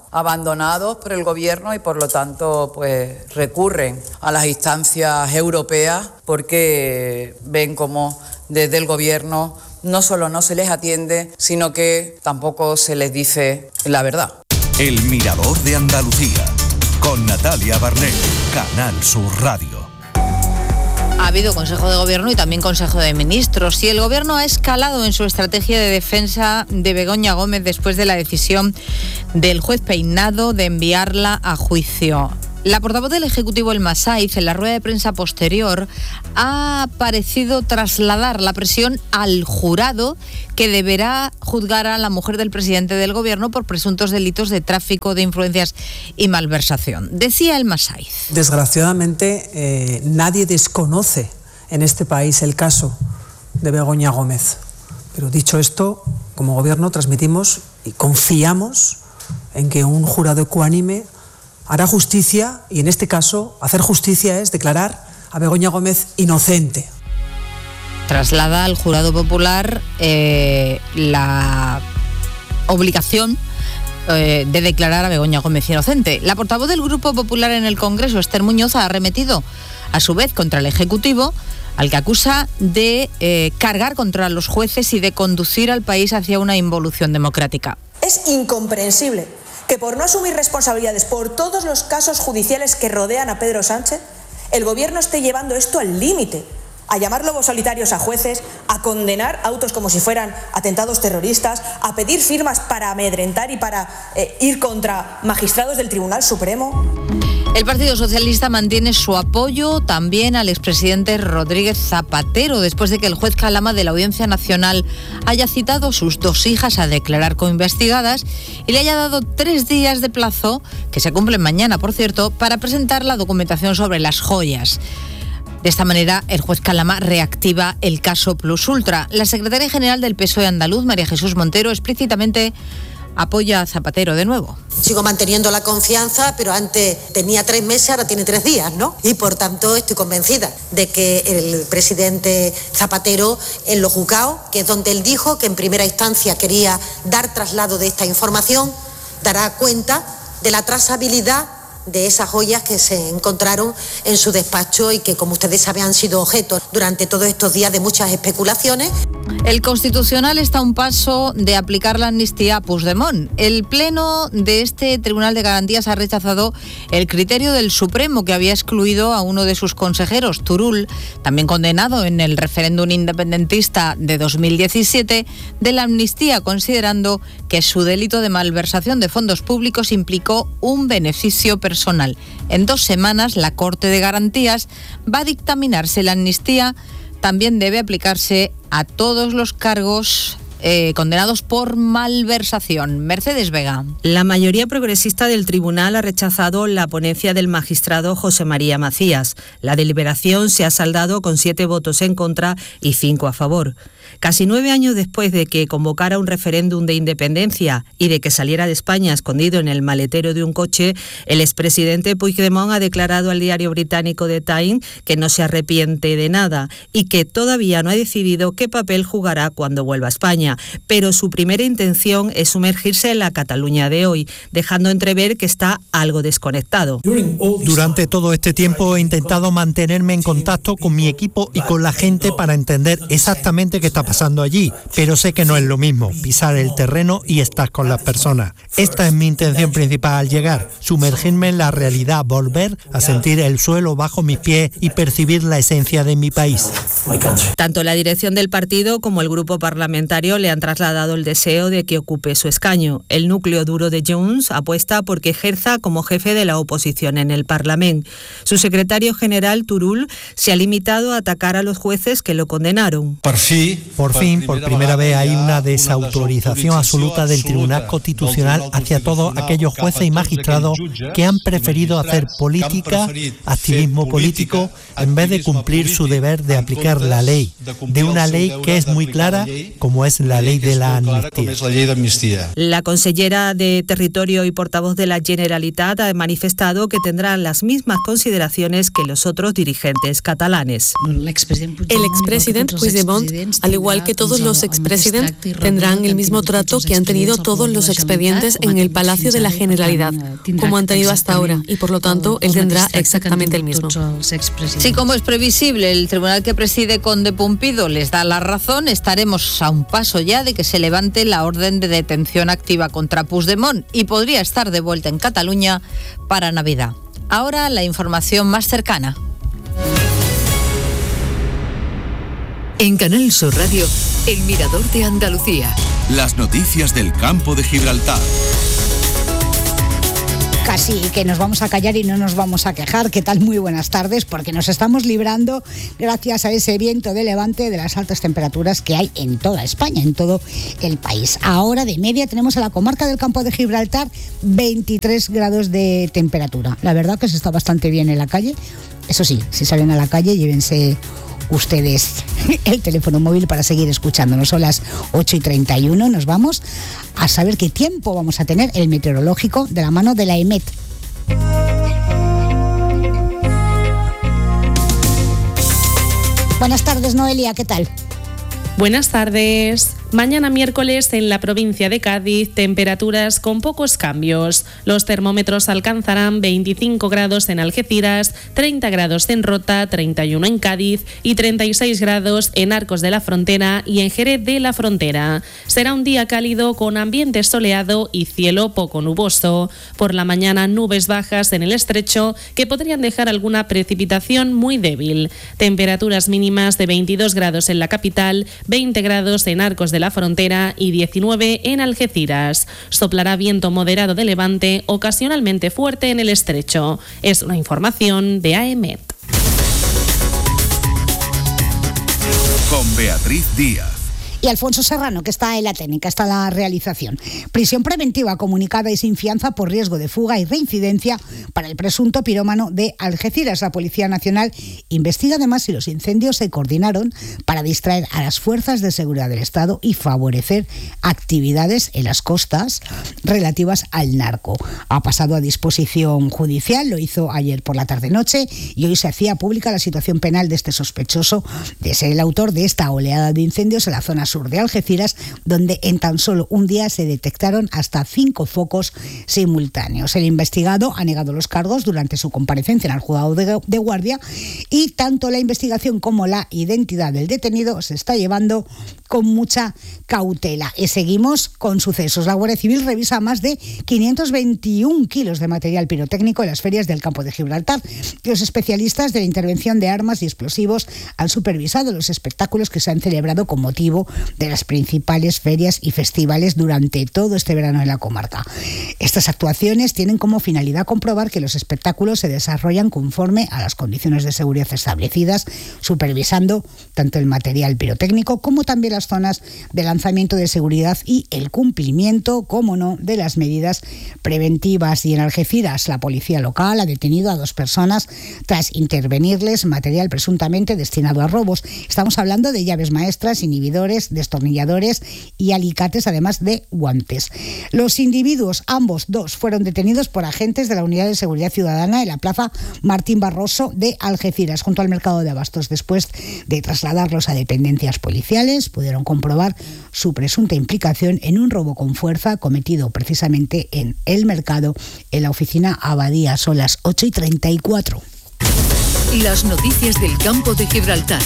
abandonados por el gobierno y por lo tanto pues recurren a las instancias europeas porque ven como desde el gobierno no solo no se les atiende, sino que tampoco se les dice la verdad. El Mirador de Andalucía, con Natalia Barnés, Canal Sur Radio. Ha habido Consejo de Gobierno y también Consejo de Ministros, y el Gobierno ha escalado en su estrategia de defensa de Begoña Gómez después de la decisión del juez Peinado de enviarla a juicio. La portavoz del Ejecutivo, Elma Saiz, en la rueda de prensa posterior, ha parecido trasladar la presión al jurado que deberá juzgar a la mujer del presidente del Gobierno por presuntos delitos de tráfico de influencias y malversación. Decía Elma Saiz. Desgraciadamente, eh, nadie desconoce en este país el caso de Begoña Gómez. Pero dicho esto, como Gobierno transmitimos y confiamos en que un jurado ecuánime hará justicia, y en este caso hacer justicia es declarar a Begoña Gómez inocente. Traslada al jurado popular eh, la obligación eh, de declarar a Begoña Gómez inocente. La portavoz del Grupo Popular en el Congreso, Esther Muñoz, ha arremetido a su vez contra el Ejecutivo, al que acusa de eh, cargar contra los jueces y de conducir al país hacia una involución democrática. Es incomprensible que por no asumir responsabilidades por todos los casos judiciales que rodean a Pedro Sánchez, el Gobierno esté llevando esto al límite, a llamar lobos solitarios a jueces, a condenar autos como si fueran atentados terroristas, a pedir firmas para amedrentar y para eh, ir contra magistrados del Tribunal Supremo. El Partido Socialista mantiene su apoyo también al expresidente Rodríguez Zapatero, después de que el juez Calama de la Audiencia Nacional haya citado a sus dos hijas a declarar coinvestigadas y le haya dado tres días de plazo, que se cumplen mañana, por cierto, para presentar la documentación sobre las joyas. De esta manera, el juez Calama reactiva el caso Plus Ultra. La secretaria general del P S O E andaluz, María Jesús Montero, explícitamente apoya a Zapatero de nuevo. Sigo manteniendo la confianza, pero antes tenía tres meses, ahora tiene tres días, ¿no? Y por tanto estoy convencida de que el presidente Zapatero, en los juzgados, que es donde él dijo que en primera instancia quería dar traslado de esta información, dará cuenta de la trazabilidad de esas joyas que se encontraron en su despacho y que, como ustedes saben, han sido objeto durante todos estos días de muchas especulaciones. El Constitucional está a un paso de aplicar la amnistía a Puigdemont. El Pleno de este Tribunal de Garantías ha rechazado el criterio del Supremo, que había excluido a uno de sus consejeros, Turull, también condenado en el referéndum independentista de dos mil diecisiete, de la amnistía, considerando que su delito de malversación de fondos públicos implicó un beneficio personal. En dos semanas, la Corte de Garantías va a dictaminar si la amnistía también debe aplicarse a todos los cargos eh, condenados por malversación. Mercedes Vega. La mayoría progresista del tribunal ha rechazado la ponencia del magistrado José María Macías. La deliberación se ha saldado con siete votos en contra y cinco a favor. Casi nueve años después de que convocara un referéndum de independencia y de que saliera de España escondido en el maletero de un coche, el expresidente Puigdemont ha declarado al diario británico The Times que no se arrepiente de nada y que todavía no ha decidido qué papel jugará cuando vuelva a España. Pero su primera intención es sumergirse en la Cataluña de hoy, dejando entrever que está algo desconectado. Durante todo este tiempo he intentado mantenerme en contacto con mi equipo y con la gente para entender exactamente qué está pasando allí, pero sé que no es lo mismo pisar el terreno y estar con las personas. Esta es mi intención principal al llegar, sumergirme en la realidad, volver a sentir el suelo bajo mis pies y percibir la esencia de mi país. Tanto la dirección del partido como el grupo parlamentario le han trasladado el deseo de que ocupe su escaño. El núcleo duro de Junts apuesta porque ejerza como jefe de la oposición en el Parlamento. Su secretario general, Turull, se ha limitado a atacar a los jueces que lo condenaron. Por fin, por fin, por primera vez hay una desautorización absoluta del Tribunal Constitucional hacia todos aquellos jueces y magistrados que han preferido hacer política, activismo político, en vez de cumplir su deber de aplicar la ley, de una ley que es muy clara, como es la la ley de la amnistía. La consellera de Territorio y portavoz de la Generalitat ha manifestado que tendrán las mismas consideraciones que los otros dirigentes catalanes. El expresidente Puigdemont, al igual que todos los expresidentes, tendrán el mismo trato que han tenido todos los expedientes en el Palacio de la Generalidad, como han tenido hasta ahora, y por lo tanto él tendrá exactamente el mismo. Sí, como es previsible, el tribunal que preside Conde Pumpido les da la razón. Estaremos a un paso ya de que se levante la orden de detención activa contra Puigdemont y podría estar de vuelta en Cataluña para Navidad. Ahora la información más cercana. En Canal Sur Radio, El Mirador de Andalucía. Las noticias del campo de Gibraltar. Casi que nos vamos a callar y no nos vamos a quejar. ¿Qué tal? Muy buenas tardes, porque nos estamos librando gracias a ese viento de levante de las altas temperaturas que hay en toda España, en todo el país. Ahora de media tenemos en la comarca del Campo de Gibraltar veintitrés grados de temperatura. La verdad que se está bastante bien en la calle. Eso sí, si salen a la calle, llévense ustedes el teléfono móvil para seguir escuchándonos. Son las ocho y treinta y uno, nos vamos a saber qué tiempo vamos a tener, el meteorológico de la mano de la EMET. Buenas tardes, Noelia, ¿qué tal? Buenas tardes. Mañana miércoles en la provincia de Cádiz, temperaturas con pocos cambios. Los termómetros alcanzarán veinticinco grados en Algeciras, treinta grados en Rota, treinta y uno en Cádiz y treinta y seis grados en Arcos de la Frontera y en Jerez de la Frontera. Será un día cálido con ambiente soleado y cielo poco nuboso. Por la mañana nubes bajas en el estrecho que podrían dejar alguna precipitación muy débil. Temperaturas mínimas de veintidós grados en la capital, veinte grados en Arcos de la Frontera y diecinueve en Algeciras. Soplará viento moderado de levante, ocasionalmente fuerte en el estrecho. Es una información de A E M E T. Con Beatriz Díaz. Y Alfonso Serrano, que está en la técnica, está en la realización. Prisión preventiva comunicada y sin fianza por riesgo de fuga y reincidencia para el presunto pirómano de Algeciras. La Policía Nacional investiga además si los incendios se coordinaron para distraer a las fuerzas de seguridad del Estado y favorecer actividades en las costas relativas al narco. Ha pasado a disposición judicial, lo hizo ayer por la tarde-noche y hoy se hacía pública la situación penal de este sospechoso de ser el autor de esta oleada de incendios en la zona sur de Algeciras, donde en tan solo un día se detectaron hasta cinco focos simultáneos. El investigado ha negado los cargos durante su comparecencia en el juzgado de, de guardia y tanto la investigación como la identidad del detenido se está llevando con mucha cautela. Y seguimos con sucesos. La Guardia Civil revisa más de quinientos veintiún kilos de material pirotécnico en las ferias del Campo de Gibraltar. Los especialistas de la intervención de armas y explosivos han supervisado los espectáculos que se han celebrado con motivo de las principales ferias y festivales durante todo este verano en la comarca. Estas actuaciones tienen como finalidad comprobar que los espectáculos se desarrollan conforme a las condiciones de seguridad establecidas, supervisando tanto el material pirotécnico como también las zonas de lanzamiento de seguridad y el cumplimiento, como no, de las medidas preventivas. Y en Algeciras, la policía local ha detenido a dos personas tras intervenirles material presuntamente destinado a robos. Estamos hablando de llaves maestras, inhibidores, destornilladores y alicates, además de guantes. Los individuos, ambos dos, fueron detenidos por agentes de la Unidad de Seguridad Ciudadana en la Plaza Martín Barroso de Algeciras, junto al mercado de abastos. Después de trasladarlos a dependencias policiales, pudieron comprobar su presunta implicación en un robo con fuerza cometido precisamente en el mercado, en la oficina Abadía. Son las ocho y treinta y cuatro. Las noticias del Campo de Gibraltar.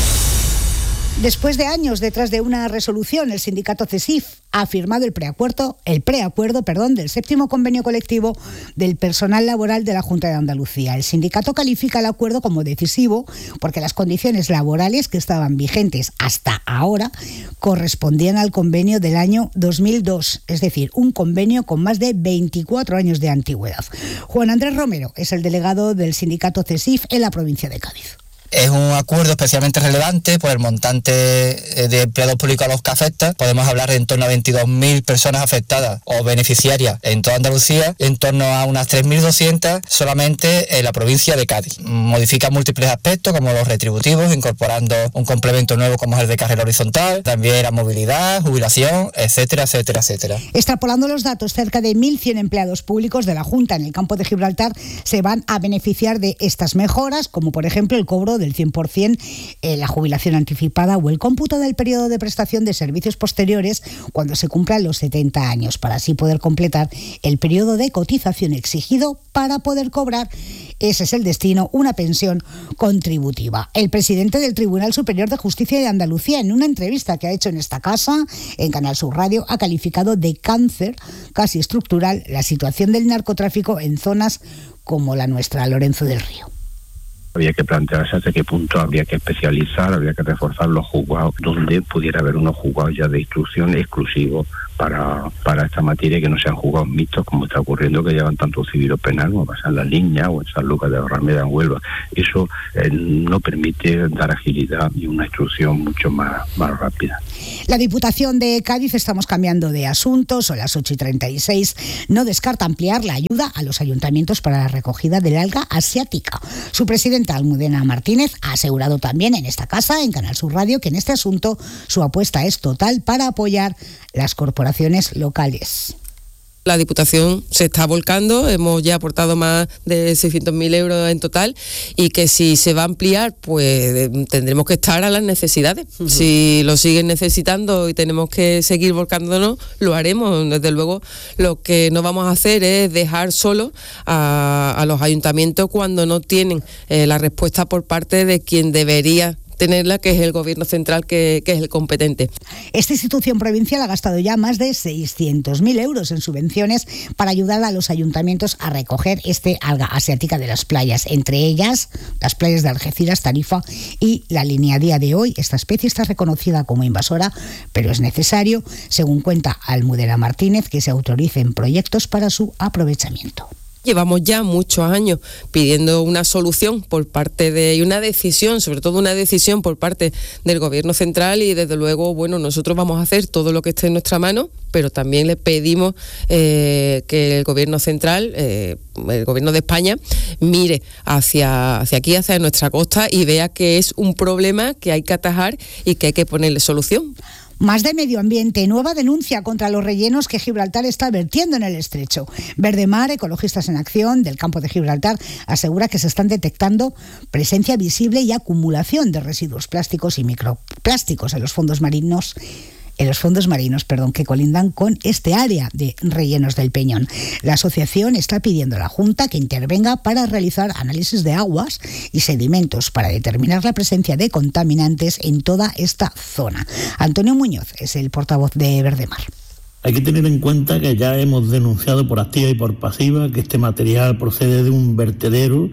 Después de años detrás de una resolución, el sindicato CESIF ha firmado el preacuerdo, el preacuerdo, perdón, del séptimo convenio colectivo del personal laboral de la Junta de Andalucía. El sindicato califica el acuerdo como decisivo porque las condiciones laborales que estaban vigentes hasta ahora correspondían al convenio del año dos mil dos, es decir, un convenio con más de veinticuatro años de antigüedad. Juan Andrés Romero es el delegado del sindicato CESIF en la provincia de Cádiz. Es un acuerdo especialmente relevante por el montante de empleados públicos a los que afecta. Podemos hablar de en torno a veintidós mil personas afectadas o beneficiarias en toda Andalucía, en torno a unas tres mil doscientas solamente en la provincia de Cádiz. Modifica múltiples aspectos como los retributivos, incorporando un complemento nuevo como es el de carrera horizontal, también la movilidad, jubilación, etcétera, etcétera, etcétera. Extrapolando los datos, cerca de mil cien empleados públicos de la Junta en el campo de Gibraltar se van a beneficiar de estas mejoras, como por ejemplo el cobro del cien por ciento, eh, la jubilación anticipada o el cómputo del periodo de prestación de servicios posteriores cuando se cumplan los setenta años, para así poder completar el periodo de cotización exigido para poder cobrar, ese es el destino, una pensión contributiva. El presidente del Tribunal Superior de Justicia de Andalucía, en una entrevista que ha hecho en esta casa, en Canal Sur Radio, ha calificado de cáncer casi estructural la situación del narcotráfico en zonas como la nuestra, Lorenzo del Río. Había que plantearse hasta qué punto habría que especializar, habría que reforzar los juzgados, donde pudiera haber unos juzgados ya de instrucción exclusivos para, para esta materia, que no sean juzgados mixtos como está ocurriendo, que llevan tanto civil o penal como pasa en La Línea o en San Lucas de Barrameda, en Huelva. Eso eh, no permite dar agilidad y una instrucción mucho más, más rápida. La Diputación de Cádiz, estamos cambiando de asunto, son las ocho y treinta y seis, no descarta ampliar la ayuda a los ayuntamientos para la recogida del alga asiática. Su presidenta, Almudena Martínez, ha asegurado también en esta casa, en Canal Sur Radio, que en este asunto su apuesta es total para apoyar las corporaciones locales. La Diputación se está volcando, hemos ya aportado más de seiscientos mil euros en total, y que si se va a ampliar, pues tendremos que estar a las necesidades. Uh-huh. Si lo siguen necesitando y tenemos que seguir volcándonos, lo haremos. Desde luego, lo que no vamos a hacer es dejar solo a, a los ayuntamientos cuando no tienen eh, la respuesta por parte de quien debería tenerla, que es el Gobierno central, que, que es el competente. Esta institución provincial ha gastado ya más de seiscientos mil euros en subvenciones para ayudar a los ayuntamientos a recoger este alga asiática de las playas, entre ellas las playas de Algeciras, Tarifa y La Línea. A día de hoy, esta especie está reconocida como invasora, pero es necesario, según cuenta Almudena Martínez, que se autoricen proyectos para su aprovechamiento. Llevamos ya muchos años pidiendo una solución por parte de, y una decisión, sobre todo una decisión por parte del Gobierno central, y desde luego, bueno, nosotros vamos a hacer todo lo que esté en nuestra mano, pero también le pedimos eh, que el Gobierno central, eh, el Gobierno de España, mire hacia, hacia aquí, hacia nuestra costa, y vea que es un problema que hay que atajar y que hay que ponerle solución. Más de medio ambiente, nueva denuncia contra los rellenos que Gibraltar está vertiendo en el estrecho. Verdemar, Ecologistas en Acción del campo de Gibraltar, asegura que se están detectando presencia visible y acumulación de residuos plásticos y microplásticos en los fondos marinos en los fondos marinos, perdón, que colindan con este área de rellenos del Peñón. La asociación está pidiendo a la Junta que intervenga para realizar análisis de aguas y sedimentos para determinar la presencia de contaminantes en toda esta zona. Antonio Muñoz es el portavoz de Verdemar. Hay que tener en cuenta que ya hemos denunciado por activa y por pasiva que este material procede de un vertedero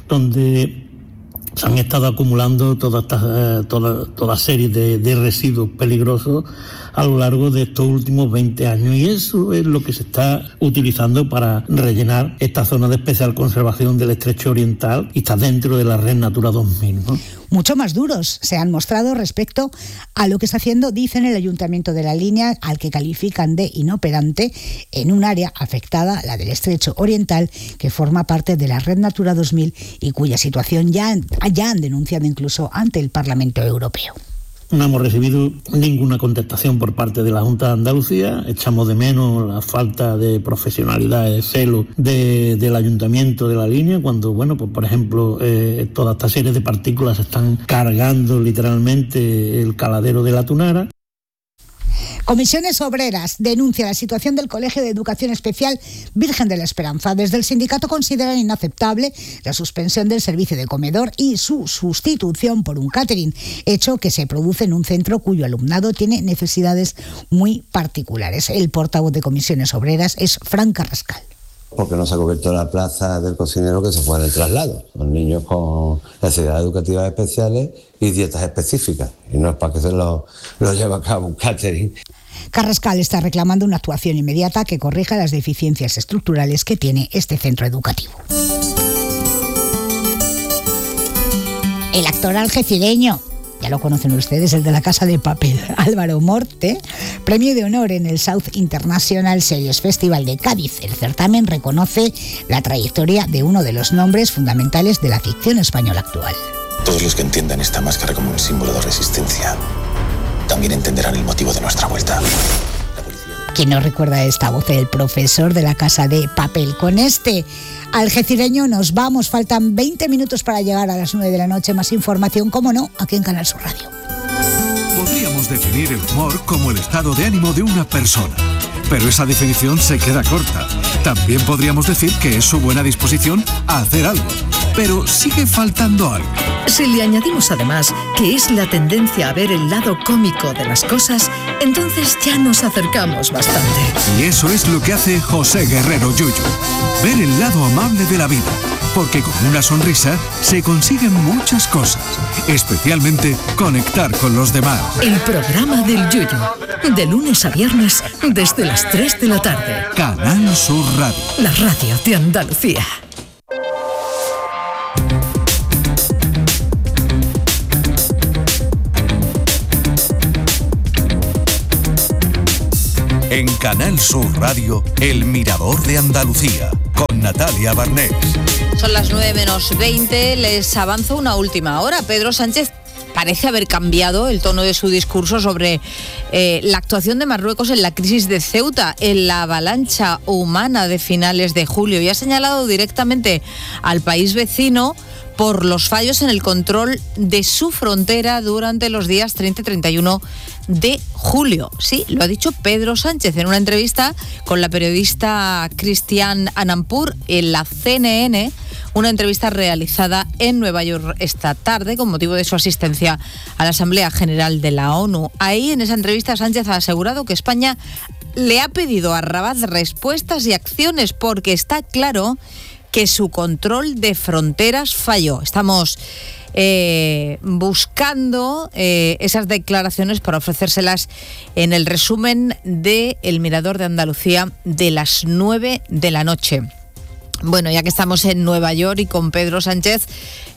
donde se han estado acumulando toda esta toda, toda serie de, de residuos peligrosos a lo largo de estos últimos veinte años, y eso es lo que se está utilizando para rellenar esta zona de especial conservación del Estrecho Oriental, y está dentro de la Red Natura dos mil, ¿no? Mucho más duros se han mostrado respecto a lo que está haciendo, dicen, el Ayuntamiento de La Línea, al que califican de inoperante en un área afectada, la del Estrecho Oriental, que forma parte de la Red Natura dos mil y cuya situación ya, ya han denunciado incluso ante el Parlamento Europeo. No hemos recibido ninguna contestación por parte de la Junta de Andalucía. Echamos de menos la falta de profesionalidad, de celo de, del Ayuntamiento de La Línea, cuando, bueno, pues por ejemplo, eh, toda esta serie de partículas están cargando literalmente el caladero de la Tunara. Comisiones Obreras denuncia la situación del Colegio de Educación Especial Virgen de la Esperanza. Desde el sindicato consideran inaceptable la suspensión del servicio de comedor y su sustitución por un catering, hecho que se produce en un centro cuyo alumnado tiene necesidades muy particulares. El portavoz de Comisiones Obreras es Fran Carrascal. Porque no se ha cubierto la plaza del cocinero que se fue en el traslado. Son niños con necesidades educativas especiales y dietas específicas. Y no es para que se lo, lo lleve a cabo un catering. Carrascal está reclamando una actuación inmediata que corrija las deficiencias estructurales que tiene este centro educativo. El actor algecireño, ya lo conocen ustedes, el de La Casa de Papel, Álvaro Morte, premio de honor en el South International Series Festival de Cádiz. El certamen reconoce la trayectoria de uno de los nombres fundamentales de la ficción española actual. Todos los que entiendan esta máscara como un símbolo de resistencia también entenderán el motivo de nuestra vuelta. ¿Quién no recuerda esta voz? El profesor de La Casa de Papel. Con este algecireño nos vamos. Faltan veinte minutos para llegar a las nueve de la noche. Más información, como no, aquí en Canal Sur Radio. Podríamos definir el humor como el estado de ánimo de una persona, pero esa definición se queda corta. También podríamos decir que es su buena disposición a hacer algo, pero sigue faltando algo. Si le añadimos además que es la tendencia a ver el lado cómico de las cosas, entonces ya nos acercamos bastante. Y eso es lo que hace José Guerrero Yuyu. Ver el lado amable de la vida, porque con una sonrisa se consiguen muchas cosas, especialmente conectar con los demás. El programa del Yuyu, de lunes a viernes desde las tres de la tarde. Canal Sur Radio. La radio de Andalucía. En Canal Sur Radio, El Mirador de Andalucía, con Natalia Barnés. Son las nueve menos veinte, les avanzo una última hora. Pedro Sánchez parece haber cambiado el tono de su discurso sobre eh, la actuación de Marruecos en la crisis de Ceuta, en la avalancha humana de finales de julio, y ha señalado directamente al país vecino por los fallos en el control de su frontera durante los días treinta y treinta y uno de julio. Sí, lo ha dicho Pedro Sánchez en una entrevista con la periodista Christiane Amanpour en la C N N, una entrevista realizada en Nueva York esta tarde con motivo de su asistencia a la Asamblea General de la ONU. Ahí, en esa entrevista, Sánchez ha asegurado que España le ha pedido a Rabat respuestas y acciones porque está claro que su control de fronteras falló. Estamos eh, buscando eh, esas declaraciones para ofrecérselas en el resumen de El Mirador de Andalucía de las nueve de la noche. Bueno, ya que estamos en Nueva York y con Pedro Sánchez,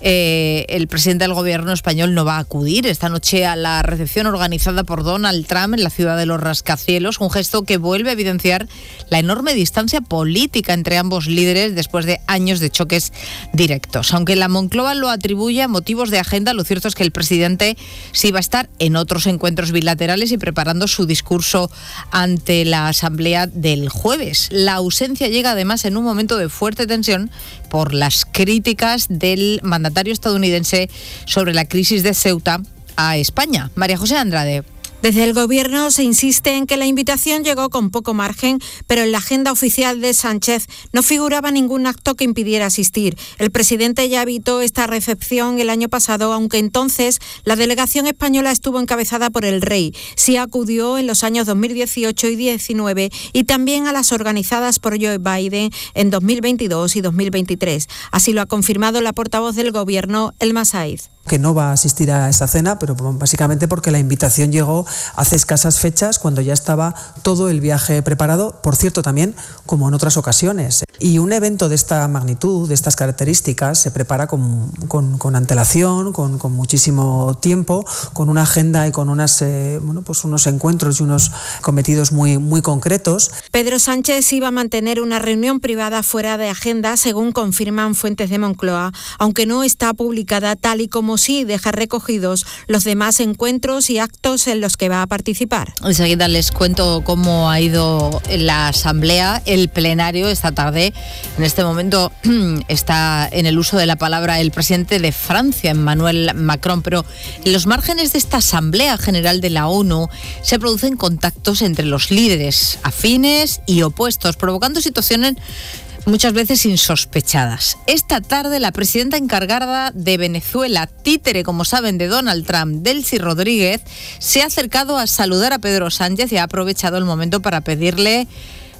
eh, el presidente del gobierno español no va a acudir esta noche a la recepción organizada por Donald Trump en la ciudad de los rascacielos, un gesto que vuelve a evidenciar la enorme distancia política entre ambos líderes después de años de choques directos. Aunque la Moncloa lo atribuye a motivos de agenda, lo cierto es que el presidente sí va a estar en otros encuentros bilaterales y preparando su discurso ante la Asamblea del jueves. La ausencia llega además en un momento de fuerte tensión por las críticas del mandatario estadounidense sobre la crisis de Ceuta a España. María José Andrade. Desde el Gobierno se insiste en que la invitación llegó con poco margen, pero en la agenda oficial de Sánchez no figuraba ningún acto que impidiera asistir. El presidente ya evitó esta recepción el año pasado, aunque entonces la delegación española estuvo encabezada por el rey. Sí acudió en los años dos mil dieciocho y diecinueve y también a las organizadas por Joe Biden en dos mil veintidós y dos mil veintitrés. Así lo ha confirmado la portavoz del Gobierno, Elma Said. Que no va a asistir a esa cena, pero básicamente porque la invitación llegó hace escasas fechas, cuando ya estaba todo el viaje preparado, por cierto también como en otras ocasiones. Y un evento de esta magnitud, de estas características, se prepara con, con, con antelación, con, con muchísimo tiempo, con una agenda y con unas, eh, bueno, pues unos encuentros y unos cometidos muy, muy concretos. Pedro Sánchez iba a mantener una reunión privada fuera de agenda, según confirman fuentes de Moncloa, aunque no está publicada, tal y como sí deja recogidos los demás encuentros y actos en los que va a participar. Enseguida les cuento cómo ha ido la asamblea, el plenario esta tarde. En este momento está en el uso de la palabra el presidente de Francia, Emmanuel Macron, pero en los márgenes de esta Asamblea General de la ONU se producen contactos entre los líderes afines y opuestos, provocando situaciones muchas veces insospechadas. Esta tarde la presidenta encargada de Venezuela, títere, como saben, de Donald Trump, Delcy Rodríguez, se ha acercado a saludar a Pedro Sánchez y ha aprovechado el momento para pedirle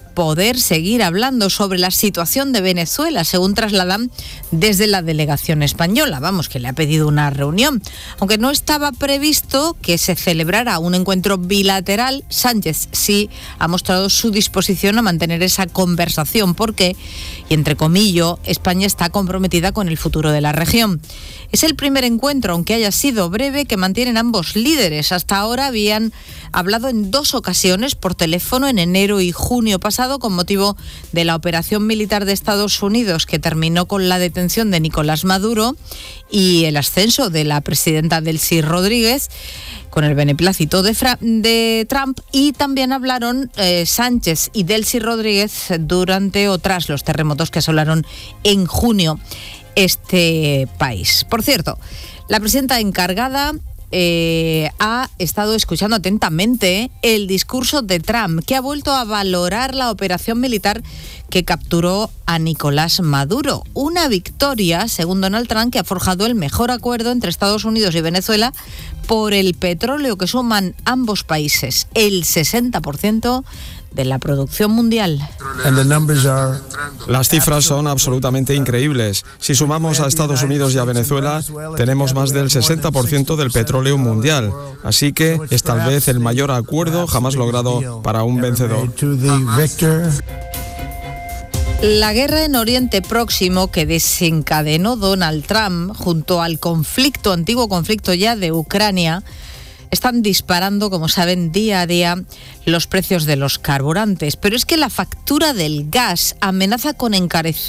poder seguir hablando sobre la situación de Venezuela, según trasladan desde la delegación española. Vamos, que le ha pedido una reunión. Aunque no estaba previsto que se celebrara un encuentro bilateral, Sánchez sí ha mostrado su disposición a mantener esa conversación porque, y entre comillas, España está comprometida con el futuro de la región. Es el primer encuentro, aunque haya sido breve, que mantienen ambos líderes. Hasta ahora habían hablado en dos ocasiones por teléfono, en enero y junio pasado, con motivo de la operación militar de Estados Unidos que terminó con la detención de Nicolás Maduro y el ascenso de la presidenta Delcy Rodríguez, con el beneplácito de, Fra- de Trump, y también hablaron eh, Sánchez y Delcy Rodríguez durante o tras los terremotos que asolaron en junio este país. Por cierto, la presidenta encargada Eh, ha estado escuchando atentamente el discurso de Trump, que ha vuelto a valorar la operación militar que capturó a Nicolás Maduro. Una victoria, según Donald Trump, que ha forjado el mejor acuerdo entre Estados Unidos y Venezuela por el petróleo que suman ambos países, el sesenta por ciento de la producción mundial. Las cifras son absolutamente increíbles. Si sumamos a Estados Unidos y a Venezuela, tenemos más del sesenta por ciento del petróleo mundial. Así que es tal vez el mayor acuerdo jamás logrado para un vencedor. La guerra en Oriente Próximo que desencadenó Donald Trump junto al conflicto, antiguo conflicto ya de Ucrania, están disparando, como saben, día a día los precios de los carburantes. Pero es que la factura del gas amenaza con encarecer